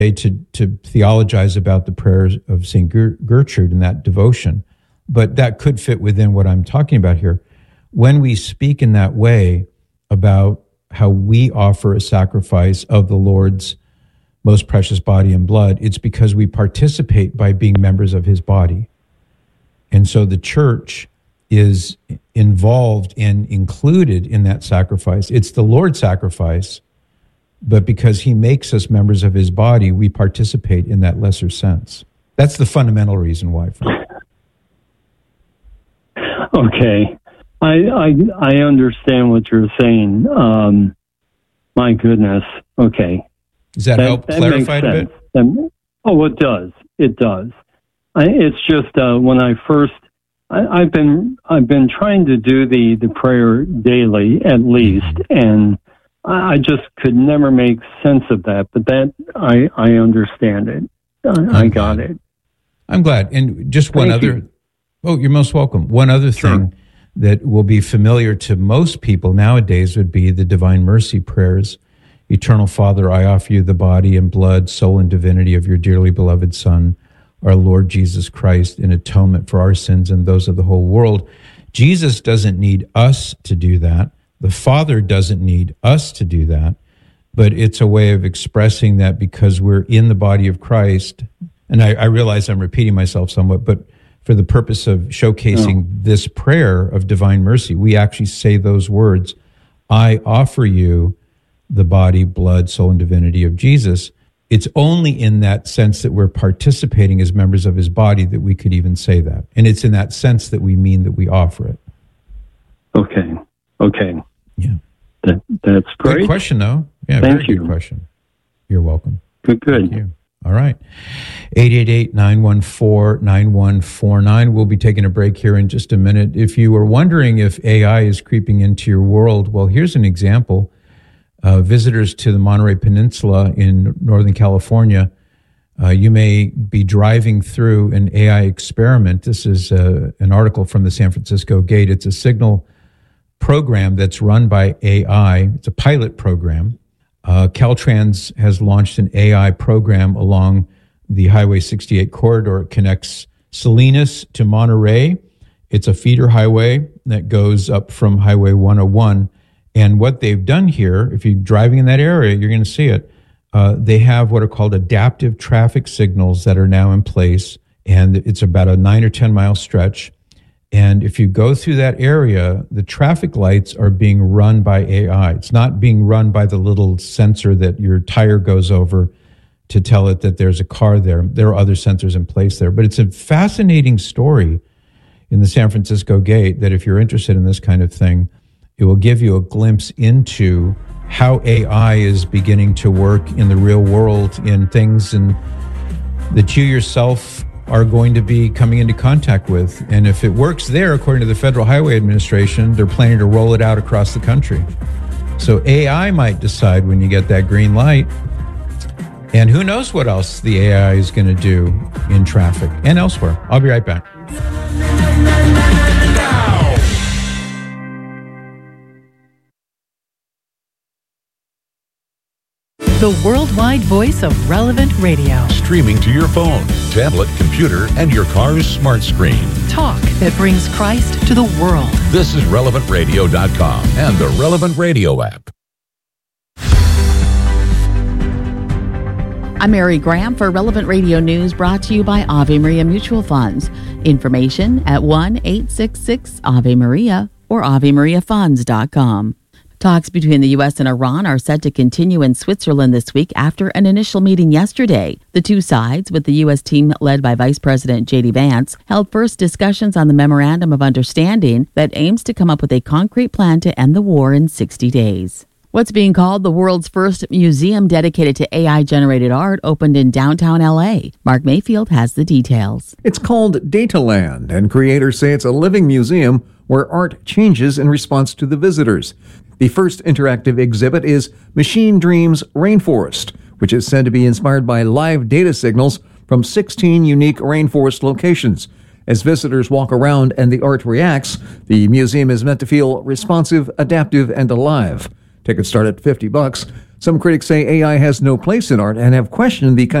to theologize about the prayers of St. Gertrude and that devotion, but that could fit within what I'm talking about here. When we speak in that way about how we offer a sacrifice of the Lord's most precious body and blood, it's because we participate by being members of his body. And so the church is involved and included in that sacrifice. It's the Lord's sacrifice, but because he makes us members of his body, we participate in that lesser sense. That's the fundamental reason why. Okay. I understand what you're saying. My goodness. Okay. Does that help clarify it a bit? It does. It does. It's just when I first, I've been trying to do the prayer daily at least, and I just could never make sense of that. But that I understand it. I got it. I'm glad. And just one Thank other. you. Oh, you're most welcome. One other thing that will be familiar to most people nowadays would be the Divine Mercy prayers. Eternal Father, I offer you the body and blood, soul and divinity of your dearly beloved Son, our Lord Jesus Christ, in atonement for our sins and those of the whole world. Jesus doesn't need us to do that. The Father doesn't need us to do that. But it's a way of expressing that because we're in the body of Christ. And I realize I'm repeating myself somewhat, but for the purpose of showcasing this prayer of divine mercy, we actually say those words, I offer you the body, blood, soul, and divinity of Jesus. It's only in that sense that we're participating as members of his body that we could even say that. And it's in that sense that we mean that we offer it. Okay. Yeah. That's great. Good question, though. Yeah, Thank very you. good question. You're welcome. Good. Thank you. All right. 888-914-9149. We'll be taking a break here in just a minute. If you were wondering if AI is creeping into your world, well, here's an example. Visitors to the Monterey Peninsula in Northern California, you may be driving through an AI experiment. This is an article from the San Francisco Gate. It's a signal program that's run by AI. It's a pilot program. Caltrans has launched an AI program along the Highway 68 corridor. It connects Salinas to Monterey. It's a feeder highway that goes up from Highway 101. And what they've done here, if you're driving in that area, you're going to see it. They have what are called adaptive traffic signals that are now in place. And it's about a 9 or 10 mile stretch. And if you go through that area, the traffic lights are being run by AI. It's not being run by the little sensor that your tire goes over to tell it that there's a car there. There are other sensors in place there. But it's a fascinating story in the San Francisco Gate that if you're interested in this kind of thing, it will give you a glimpse into how AI is beginning to work in the real world in things and that you yourself are going to be coming into contact with. And if it works there, according to the Federal Highway Administration, they're planning to roll it out across the country. So AI might decide when you get that green light. And who knows what else the AI is going to do in traffic and elsewhere. I'll be right back. The worldwide voice of Relevant Radio. Streaming to your phone, tablet, computer, and your car's smart screen. Talk that brings Christ to the world. This is RelevantRadio.com and the Relevant Radio app. I'm Mary Graham for Relevant Radio News, brought to you by Ave Maria Mutual Funds. Information at 1-866-AVE-MARIA or AveMariaFunds.com. Talks between the U.S. and Iran are set to continue in Switzerland this week after an initial meeting yesterday. The two sides, with the U.S. team led by Vice President J.D. Vance, held first discussions on the Memorandum of Understanding that aims to come up with a concrete plan to end the war in 60 days. What's being called the world's first museum dedicated to AI-generated art opened in downtown L.A. Mark Mayfield has the details. It's called Dataland, and creators say it's a living museum where art changes in response to the visitors. The first interactive exhibit is Machine Dreams Rainforest, which is said to be inspired by live data signals from 16 unique rainforest locations. As visitors walk around and the art reacts, the museum is meant to feel responsive, adaptive, and alive. Tickets start at $50. Some critics say AI has no place in art and have questioned the